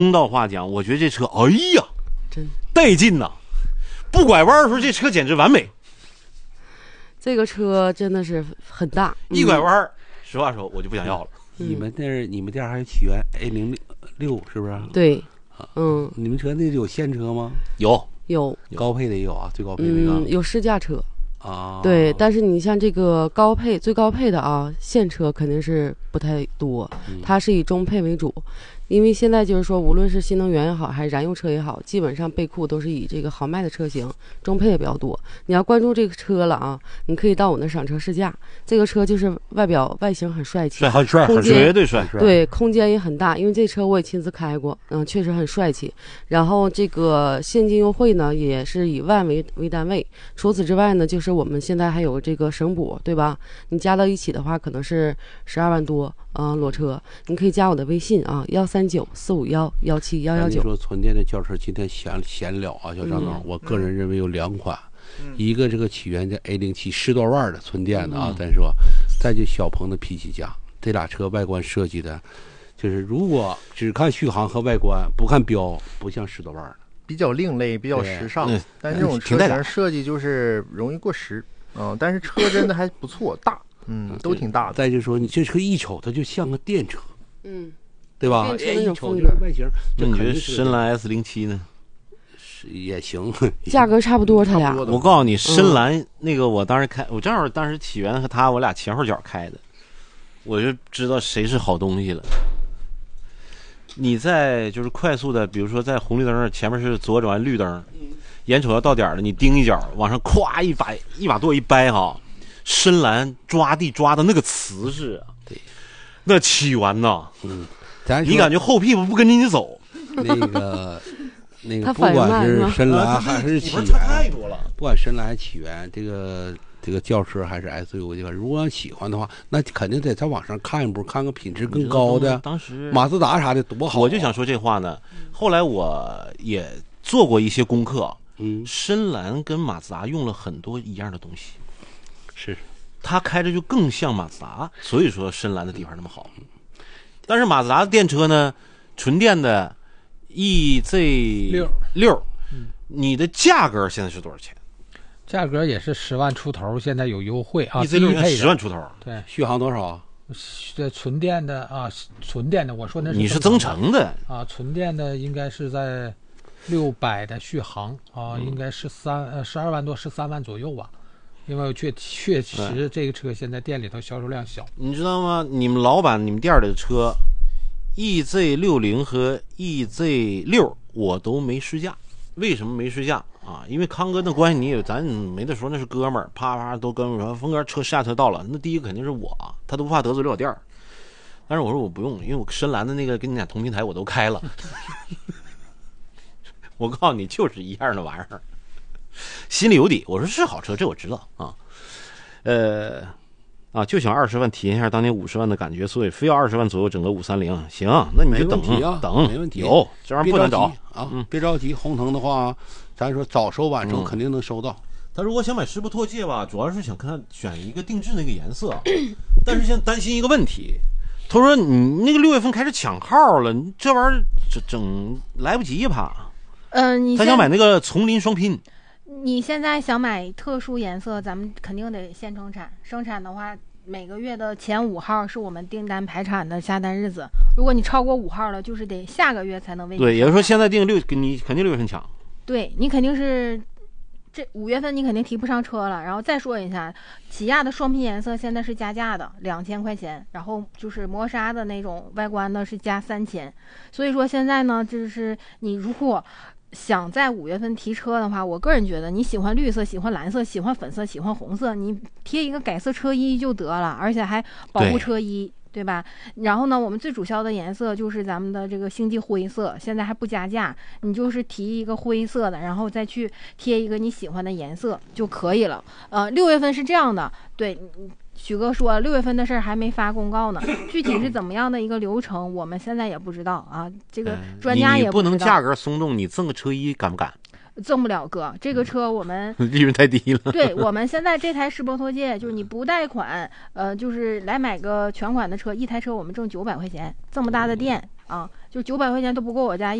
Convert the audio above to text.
公道话讲，我觉得这车，哎呀， 真带劲呐！不拐弯的时候，这车简直完美。 这个车真的是很大， 一拐弯，实话说，我就不想要了。 你们店还有起源 A06是不是？ 对， 你们车那有现车吗？ 有高配的也有啊，最高配那个有试驾车啊。 对，但是你像这个最高配的啊，现车肯定是不太多，它是以中配为主。因为现在就是说，无论是新能源也好，还是燃油车也好，基本上备库都是以这个好卖的车型，中配也比较多。你要关注这个车了啊，你可以到我那赏车试驾。这个车就是外形很帅气， 很帅，很绝对帅， 对，空间也很大。因为这车我也亲自开过，确实很帅气。然后这个现金优惠呢，也是以万为单位。除此之外呢，就是我们现在还有这个省补，对吧？你加到一起的话，可能是12万多。裸车，你可以加我的微信啊，13945117119。 你说纯电的轿车，今天闲聊啊，小张总，我个人认为有2款，一个这个起源的 A07 10多万的纯电的啊，咱说，再就小鹏的 P7加，这俩车外观设计的，就是如果只看续航和外观，不看标，不像10多万的， 比较另类，比较时尚，但这种车型设计就是容易过时，但是车真的还不错，大。都挺大的。 再就说你这车一瞅它就像个电车，对吧？ 一瞅这个外形， 那你觉得深蓝 S07呢？ 也行， 价格差不多，他俩。 我告诉你，深蓝那个我当时开，我正好当时起源和他我俩前后脚开的，我就知道谁是好东西了。你在就是快速的，比如说在红绿灯前面是左转绿灯，眼瞅要到点了，你盯一脚，往上咵一把舵一掰哈。深蓝抓地抓的那个瓷实啊， 对， 那起源呐， 你感觉后屁股不跟着你走。 那个，不管是深蓝还是起源， 太多了。 不管深蓝还是起源，这个轿车还是 SUV 这个，如果喜欢的话，那肯定得在网上看一步，看个品质更高的。 当时马自达啥的多好， 我就想说这话呢。后来我也做过一些功课，深蓝跟马自达用了很多一样的东西。 是， 它开着就更像马自达，所以说深蓝的地方那么好。但是马自达的电车呢，纯电的 EZ6，你的价格现在是多少钱？ 价格也是10万出头，现在有优惠啊。 EZ6 10万出头， 对， 续航多少啊？ 这纯电的啊，纯电的，我说那是你是增程的啊，纯电的应该是在600的续航啊，应该是12万多13万左右吧。因为确实这个车现在店里头销售量小， 你知道吗？你们老板你们店里的车 EZ60 和 EZ6 我都没试驾。为什么没试驾啊？因为康哥的关系咱没得说，那是哥们儿，啪啪都跟我说峰哥车试驾车到了，那第一个肯定是我，他都不怕得罪了我店儿。但是我说我不用，因为我深蓝的那个跟你俩同平台我都开了。我告诉你就是一样的玩意儿，心里有底。我说是好车，这我知道啊。就想20万体验一下当年50万的感觉，所以非要20万左右整个530。行，那你就等等， 没问题。 有这玩意儿不难找啊，别着急。红腾的话，咱说早收晚收肯定能收到。 他如果想买10部拓界吧，主要是想看他选一个定制那个颜色，但是现在担心一个问题。他说你那个6月份开始抢号了，你这玩意儿整来不及呀，怕。他想买那个丛林双拼。 你现在想买特殊颜色，咱们肯定得现生产。生产的话，每个月的前5号是我们订单排产的下单日子。如果你超过5号了，就是得下个月才能为你。 对，也就是说现在订你肯定6月份抢。 对，你肯定是这5月份你肯定提不上车了。然后再说一下，起亚的双拼颜色现在是加价的2000块钱，然后就是磨砂的那种外观的是加3000。所以说现在呢，就是你如果想在5月份提车的话，我个人觉得你喜欢绿色、喜欢蓝色、喜欢粉色、喜欢红色，你贴一个改色车衣就得了，而且还保护车衣，对吧？然后呢，我们最主销的颜色就是咱们的这个星际灰色，现在还不加价，你就是提一个灰色的，然后再去贴一个你喜欢的颜色就可以了。6月份是这样的，对。许哥说6月份的事儿还没发公告呢，具体是怎么样的一个流程，我们现在也不知道啊。这个专家也不知道。你不能价格松动，你赠个车衣敢不敢？ 赠不了哥，这个车我们利润太低了。 对，我们现在这台世博拓界，就是你不贷款，就是来买个全款的车，一台车我们挣900块钱，这么大的店啊，就900块钱都不够我家